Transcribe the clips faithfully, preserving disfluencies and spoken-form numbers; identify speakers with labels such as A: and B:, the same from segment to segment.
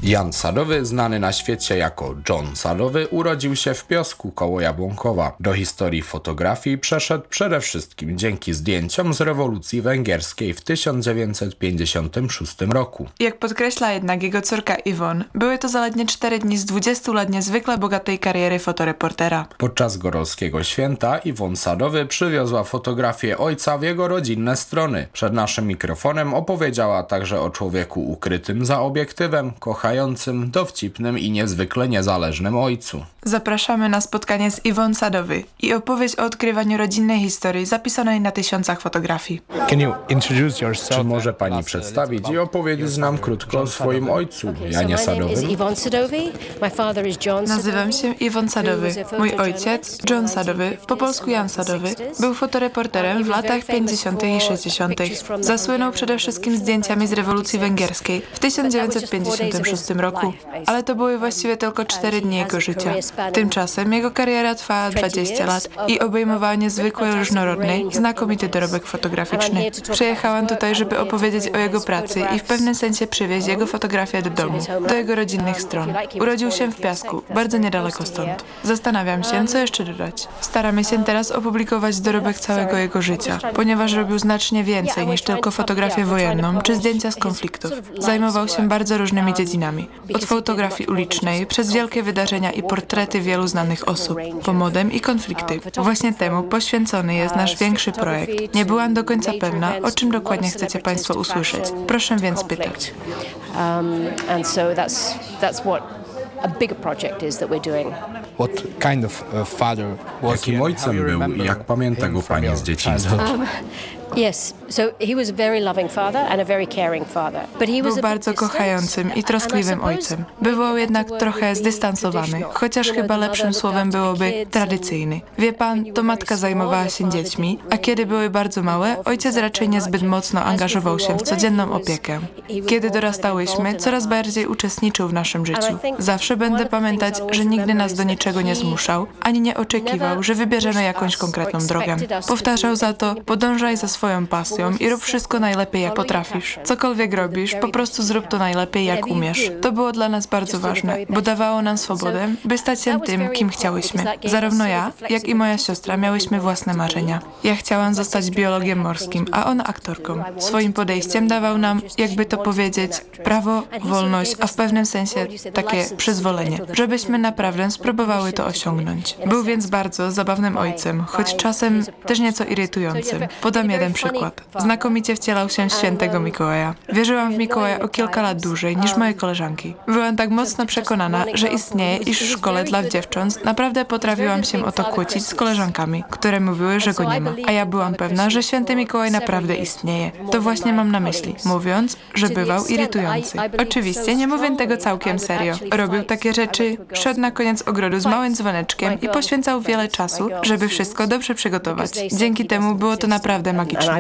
A: Jan Sadowy, znany na świecie jako John Sadowy, urodził się w Piosku koło Jabłonkowa. Do historii fotografii przeszedł przede wszystkim dzięki zdjęciom z rewolucji węgierskiej w tysiąc dziewięćset pięćdziesiątym szóstym roku.
B: Jak podkreśla jednak jego córka Iwon, były to zaledwie cztery dni z dwudziestu lat niezwykle bogatej kariery fotoreportera.
A: Podczas Gorolskiego Święta Iwon Sadowy przywiozła fotografię ojca w jego rodzinne strony. Przed naszym mikrofonem opowiedziała także o człowieku ukrytym za obiektywem, kochającym, dowcipnym i niezwykle niezależnym ojcu.
B: Zapraszamy na spotkanie z Iwon Sadowy i opowieść o odkrywaniu rodzinnej historii zapisanej na tysiącach fotografii.
C: Can you introduce yourself?
A: Czy może pani przedstawić i opowiedzieć nam krótko o swoim ojcu, Janie Sadowym?
B: Nazywam się Iwon Sadowy. Mój ojciec, John Sadowy, po polsku Jan Sadowy, był fotoreporterem w latach pięćdziesiątych i sześćdziesiątych. Zasłynął przede wszystkim zdjęciami z rewolucji węgierskiej w tysiąc dziewięćset pięćdziesiątym szóstym roku, ale to były właściwie tylko cztery dni jego życia. Tymczasem jego kariera trwała dwadzieścia lat i obejmowała niezwykle różnorodny i znakomity dorobek fotograficzny. Przyjechałam tutaj, żeby opowiedzieć o jego pracy i w pewnym sensie przywieźć jego fotografię do domu, do jego rodzinnych stron. Urodził się w Piasku, bardzo niedaleko stąd. Zastanawiam się, co jeszcze dodać. Staramy się teraz opublikować dorobek całego jego życia, ponieważ robił znacznie więcej niż tylko fotografię wojenną czy zdjęcia z konfliktów. Zajmował się bardzo różnymi dziedzinami. Od fotografii ulicznej, przez wielkie wydarzenia i portrety wielu znanych osób, po modę i konflikty. Właśnie temu poświęcony jest nasz większy projekt. Nie byłam do końca pewna, o czym dokładnie chcecie Państwo usłyszeć. Proszę więc pytać.
D: A bigger project is that we're doing.
C: What kind of uh, father was he?
A: Jakim ojcem był i jak pamięta go pani z dzieciństwa?
D: Um, yes, so he was a very loving father and a very caring father. But he was
B: Był bardzo kochającym i troskliwym ojcem. Bywał jednak trochę zdystansowany, chociaż chyba lepszym słowem byłoby tradycyjny. Wie pan, to matka zajmowała się dziećmi, a kiedy były bardzo małe, ojciec raczej niezbyt mocno angażował się w codzienną opiekę. Kiedy dorastałyśmy, coraz bardziej uczestniczył w naszym życiu. Zawsze będę pamiętać, że nigdy nas do niczego nie zmuszał, ani nie oczekiwał, że wybierzemy jakąś konkretną drogę. Powtarzał za to, podążaj za swoją pasją i rób wszystko najlepiej jak potrafisz. Cokolwiek robisz, po prostu zrób to najlepiej jak umiesz. To było dla nas bardzo ważne, bo dawało nam swobodę, by stać się tym, kim chciałyśmy. Zarówno ja, jak i moja siostra miałyśmy własne marzenia. Ja chciałam zostać biologiem morskim, a ona aktorką. Swoim podejściem dawał nam, jakby to powiedzieć, prawo, wolność, a w pewnym sensie takie przyzwolenie, żebyśmy naprawdę spróbowały to osiągnąć. Był więc bardzo zabawnym ojcem, choć czasem też nieco irytującym. Podam jeden przykład. Znakomicie wcielał się w świętego Mikołaja. Wierzyłam w Mikołaja o kilka lat dłużej niż moje koleżanki. Byłam tak mocno przekonana, że istnieje, iż w szkole dla dziewcząt naprawdę potrafiłam się o to kłócić z koleżankami, które mówiły, że go nie ma. A ja byłam pewna, że święty Mikołaj naprawdę istnieje. To właśnie mam na myśli, mówiąc, że bywał irytujący. Oczywiście nie mówię tego całkiem serio. Robił takie rzeczy, szedł na koniec ogrodu z małym dzwoneczkiem i poświęcał wiele czasu, żeby wszystko dobrze przygotować. Dzięki temu było to naprawdę magiczne.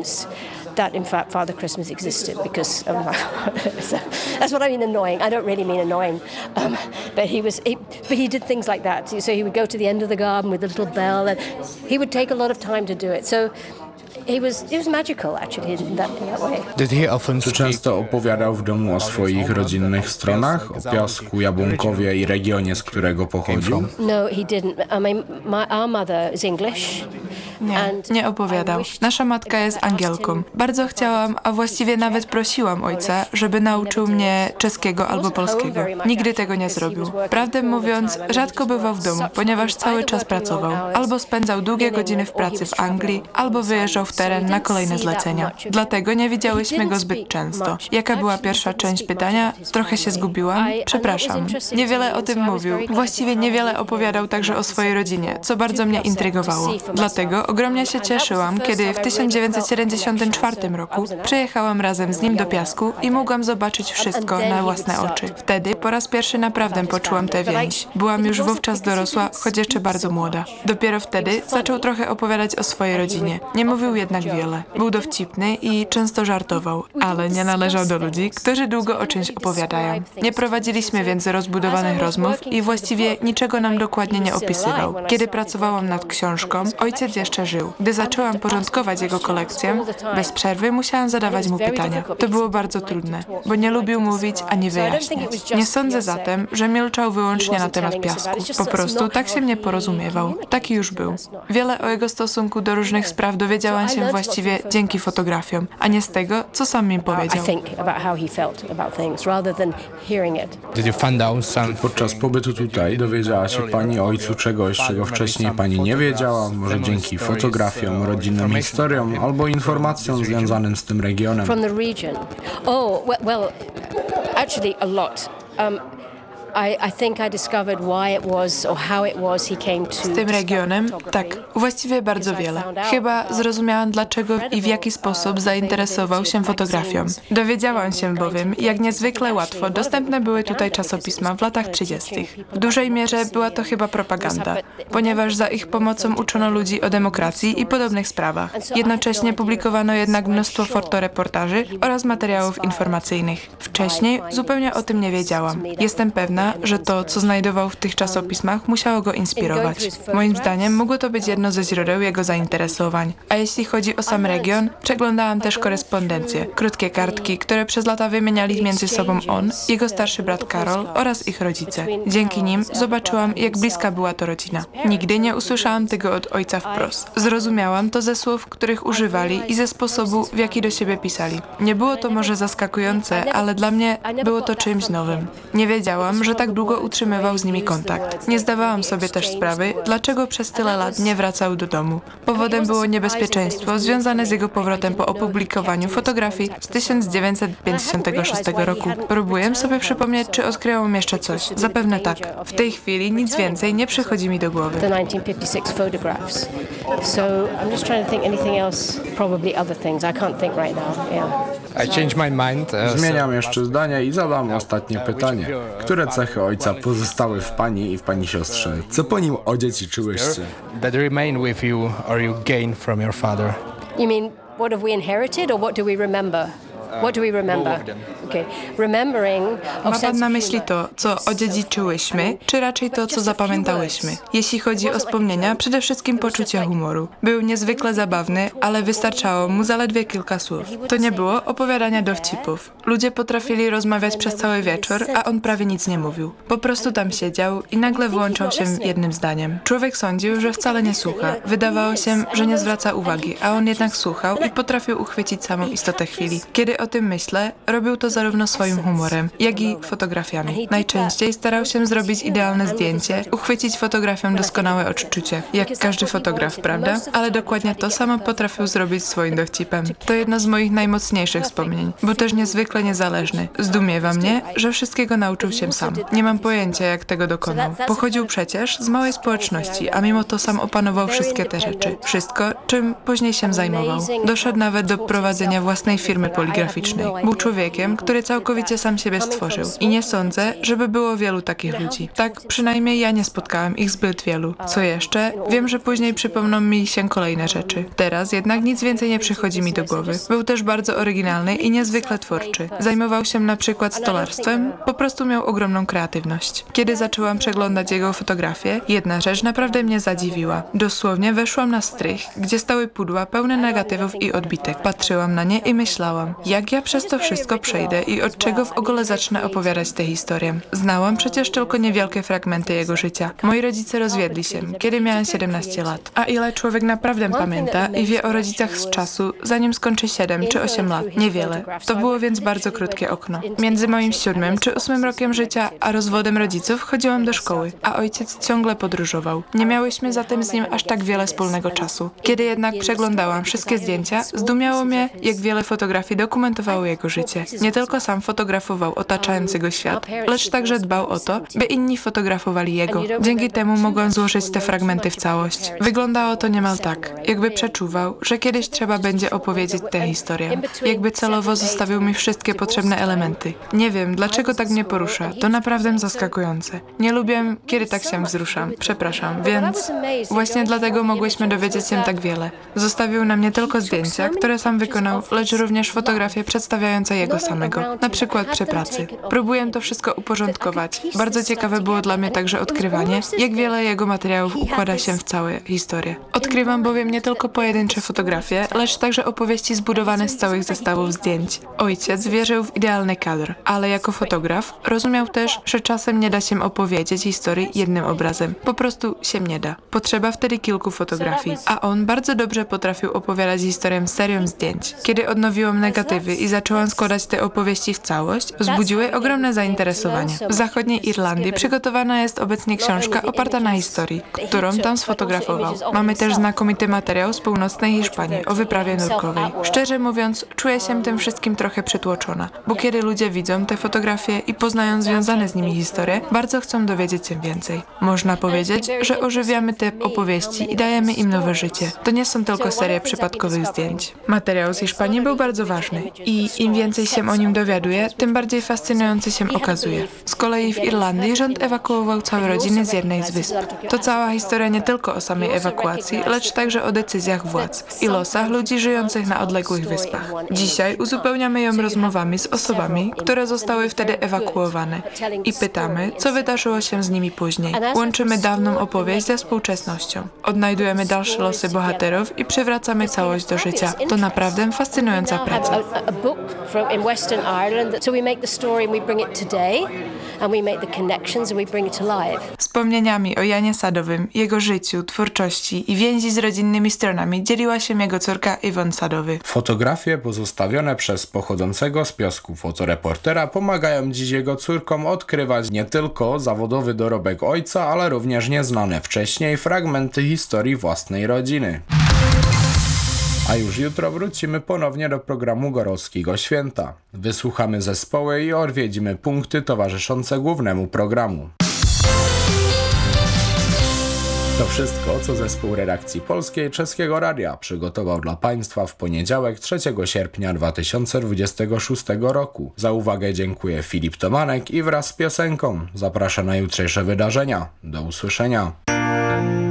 D: That in fact Father Christmas existed because of my so that's what I mean annoying. I don't really mean annoying, um, but he was he, but he did things like that. So he would go to the end of the garden with a little bell, and he would take a lot of time to do it. So he was he was magical actually in that, in that way.
C: Did he often
A: Czy często opowiadał w domu o swoich rodzinnych stronach, o Piasku, Jabłonkowie i regionie, z którego pochodził?
D: No, he didn't. I mean, my, our mother is English.
B: Nie, nie opowiadał. Nasza matka jest Angielką. Bardzo chciałam, a właściwie nawet prosiłam ojca, żeby nauczył mnie czeskiego albo polskiego. Nigdy tego nie zrobił. Prawdę mówiąc, rzadko bywał w domu, ponieważ cały czas pracował. Albo spędzał długie godziny w pracy w Anglii, albo wyjeżdżał w teren na kolejne zlecenia. Dlatego nie widziałyśmy go zbyt często. Jaka była pierwsza część pytania? Trochę się zgubiłam? Przepraszam. Niewiele o tym mówił. Właściwie niewiele opowiadał także o swojej rodzinie, co bardzo mnie intrygowało. Dlatego ogromnie się cieszyłam, kiedy w tysiąc dziewięćset siedemdziesiątym czwartym roku przyjechałam razem z nim do Piasku i mogłam zobaczyć wszystko na własne oczy. Wtedy po raz pierwszy naprawdę poczułam tę więź. Byłam już wówczas dorosła, choć jeszcze bardzo młoda. Dopiero wtedy zaczął trochę opowiadać o swojej rodzinie. Nie mówił jednak wiele. Był dowcipny i często żartował, ale nie należał do ludzi, którzy długo o czymś opowiadają. Nie prowadziliśmy więc rozbudowanych rozmów i właściwie niczego nam dokładnie nie opisywał. Kiedy pracowałam nad książką, ojciec jeszcze żył. Gdy zaczęłam porządkować jego kolekcję, bez przerwy musiałam zadawać mu pytania. To było bardzo trudne, bo nie lubił mówić ani wyjaśniać. Nie sądzę zatem, że milczał wyłącznie na temat piasku. Po prostu tak się mnie porozumiewał. Taki już był. Wiele o jego stosunku do różnych spraw dowiedziałam się właściwie dzięki fotografiom, a nie z tego, co sam mi powiedział.
C: Did you find out some?
A: Podczas pobytu tutaj dowiedziała się pani o ojcu czegoś, czego wcześniej pani nie wiedziała, może dzięki fotografiom, rodzinnym historiom albo informacjom związanym z tym regionem.
D: From the region. Oh, well, well actually a lot. Um, I, I think I discovered why it was or how it was he came to.
B: Z tym regionem? Tak, właściwie bardzo wiele. Chyba zrozumiałam, dlaczego i w jaki sposób zainteresował się fotografią. Dowiedziałam się bowiem, jak niezwykle łatwo dostępne były tutaj czasopisma w latach trzydziestych. W dużej mierze była to chyba propaganda, ponieważ za ich pomocą uczono ludzi o demokracji i podobnych sprawach. Jednocześnie publikowano jednak mnóstwo fotoreportaży oraz materiałów informacyjnych. Wcześniej zupełnie o tym nie wiedziałam. Jestem pewna, że to, co znajdował w tych czasopismach, musiało go inspirować. Moim zdaniem mogło to być jedno ze źródeł jego zainteresowań. A jeśli chodzi o sam region, przeglądałam też korespondencję, krótkie kartki, które przez lata wymieniali między sobą on, jego starszy brat Karol oraz ich rodzice. Dzięki nim zobaczyłam, jak bliska była to rodzina. Nigdy nie usłyszałam tego od ojca wprost. Zrozumiałam to ze słów, których używali i ze sposobu, w jaki do siebie pisali. Nie było to może zaskakujące, ale dla mnie było to czymś nowym. Nie wiedziałam, że tak długo utrzymywał z nimi kontakt. Nie zdawałam sobie też sprawy, dlaczego przez tyle lat nie wracał do domu. Powodem było niebezpieczeństwo związane z jego powrotem po opublikowaniu fotografii z tysiąc dziewięćset pięćdziesiątego szóstego roku. Próbuję sobie przypomnieć, czy odkryłam jeszcze coś. Zapewne tak. W tej chwili nic więcej nie przychodzi mi do głowy.
D: The nineteen fifty-six photographs. So I'm just trying to think anything else, probably other things. I can't think right now. Yeah.
C: I changed my mind. Uh,
A: Zmieniam jeszcze zdanie i zadam ostatnie pytanie. Które cechy ojca pozostały w pani i w pani siostrze? Co po nim odziedziczyłyście?
C: that remain with you or you gain from your father?
D: You mean what have we inherited or what do we remember? What do we remember? Okay. Remembering
B: Ma
D: of
B: pan
D: sense
B: na
D: of
B: myśli
D: humor.
B: to, co odziedziczyłyśmy, czy raczej to, co zapamiętałyśmy? Jeśli chodzi o wspomnienia, przede wszystkim poczucie humoru. Był niezwykle zabawny, ale wystarczało mu zaledwie kilka słów. To nie było opowiadania dowcipów. Ludzie potrafili rozmawiać przez cały wieczór, a on prawie nic nie mówił. Po prostu tam siedział i nagle włączał się jednym zdaniem. Człowiek sądził, że wcale nie słucha. Wydawało się, że nie zwraca uwagi, a on jednak słuchał i potrafił uchwycić samą istotę chwili. Kiedy o tym myślę, robił to zarówno swoim humorem, jak i fotografiami. Najczęściej starał się zrobić idealne zdjęcie, uchwycić fotografią doskonałe odczucie, jak każdy fotograf, prawda? Ale dokładnie to samo potrafił zrobić swoim dowcipem. To jedno z moich najmocniejszych wspomnień. Był też niezwykle niezależny. Zdumiewa mnie, że wszystkiego nauczył się sam. Nie mam pojęcia, jak tego dokonał. Pochodził przecież z małej społeczności, a mimo to sam opanował wszystkie te rzeczy. Wszystko, czym później się zajmował. Doszedł nawet do prowadzenia własnej firmy poligraficznej. Był człowiekiem, który całkowicie sam siebie stworzył. I nie sądzę, żeby było wielu takich ludzi. Tak przynajmniej ja nie spotkałem ich zbyt wielu. Co jeszcze? Wiem, że później przypomną mi się kolejne rzeczy. Teraz jednak nic więcej nie przychodzi mi do głowy. Był też bardzo oryginalny i niezwykle twórczy. Zajmował się na przykład stolarstwem, po prostu miał ogromną kreatywność. Kiedy zaczęłam przeglądać jego fotografie, jedna rzecz naprawdę mnie zadziwiła. Dosłownie weszłam na strych, gdzie stały pudła pełne negatywów i odbitek. Patrzyłam na nie i myślałam, jak ja przez to wszystko przejdę i od czego w ogóle zacznę opowiadać tę historię. Znałam przecież tylko niewielkie fragmenty jego życia. Moi rodzice rozwiedli się, kiedy miałem siedemnaście lat. A ile człowiek naprawdę pamięta i wie o rodzicach z czasu, zanim skończy siedem czy osiem lat? Niewiele. To było więc bardzo krótkie okno. Między moim siódmym czy ósmym rokiem życia a rozwodem rodziców chodziłam do szkoły, a ojciec ciągle podróżował. Nie miałyśmy zatem z nim aż tak wiele wspólnego czasu. Kiedy jednak przeglądałam wszystkie zdjęcia, zdumiało mnie, jak wiele fotografii dokumentowanych dokumentowało jego życie. Nie tylko sam fotografował otaczający go świat, lecz także dbał o to, by inni fotografowali jego. Dzięki temu mogłam złożyć te fragmenty w całość. Wyglądało to niemal tak, jakby przeczuwał, że kiedyś trzeba będzie opowiedzieć tę historię. Jakby celowo zostawił mi wszystkie potrzebne elementy. Nie wiem, dlaczego tak mnie porusza. To naprawdę zaskakujące. Nie lubię, kiedy tak się wzruszam. Przepraszam, więc właśnie dlatego mogłyśmy dowiedzieć się tak wiele. Zostawił nam nie tylko zdjęcia, które sam wykonał, lecz również fotografie przedstawiające jego samego, na przykład przy pracy. Próbuję to wszystko uporządkować. Bardzo ciekawe było dla mnie także odkrywanie, jak wiele jego materiałów układa się w całą historię. Odkrywam bowiem nie tylko pojedyncze fotografie, lecz także opowieści zbudowane z całych zestawów zdjęć. Ojciec wierzył w idealny kadr, ale jako fotograf rozumiał też, że czasem nie da się opowiedzieć historii jednym obrazem. Po prostu się nie da. Potrzeba wtedy kilku fotografii, a on bardzo dobrze potrafił opowiadać historię serią zdjęć. Kiedy odnowiłam negatywy i zaczęłam składać te opowieści w całość, wzbudziły ogromne zainteresowanie. W zachodniej Irlandii przygotowana jest obecnie książka oparta na historii, którą tam sfotografował. Mamy też znakomity materiał z północnej Hiszpanii o wyprawie nurkowej. Szczerze mówiąc, czuję się tym wszystkim trochę przytłoczona, bo kiedy ludzie widzą te fotografie i poznają związane z nimi historie, bardzo chcą dowiedzieć się więcej. Można powiedzieć, że ożywiamy te opowieści i dajemy im nowe życie. To nie są tylko serie przypadkowych zdjęć. Materiał z Hiszpanii był bardzo ważny i im więcej się o nim dowiaduje, tym bardziej fascynujący się okazuje. Z kolei w Irlandii rząd ewakuował całe rodziny z jednej z wysp. To cała historia nie tylko o samej ewakuacji, lecz także o decyzjach władz i losach ludzi żyjących na odległych wyspach. Dzisiaj uzupełniamy ją rozmowami z osobami, które zostały wtedy ewakuowane i pytamy, co wydarzyło się z nimi później. Łączymy dawną opowieść ze współczesnością. Odnajdujemy dalsze losy bohaterów i przywracamy całość do życia. To naprawdę fascynująca praca. Wspomnieniami o Janie Sadowym, jego życiu, twórczości i więzi z rodzinnymi stronami dzieliła się jego córka Yvonne Sadowy.
A: Fotografie pozostawione przez pochodzącego z Piasku fotoreportera pomagają dziś jego córkom odkrywać nie tylko zawodowy dorobek ojca, ale również nieznane wcześniej fragmenty historii własnej rodziny. A już jutro wrócimy ponownie do programu Gorowskiego Święta. Wysłuchamy zespoły i odwiedzimy punkty towarzyszące głównemu programu. To wszystko, co zespół redakcji Polskiej Czeskiego Radia przygotował dla Państwa w poniedziałek trzeciego sierpnia dwa tysiące dwudziestego szóstego roku. Za uwagę dziękuję Filip Tomanek i wraz z piosenką zaprasza na jutrzejsze wydarzenia. Do usłyszenia.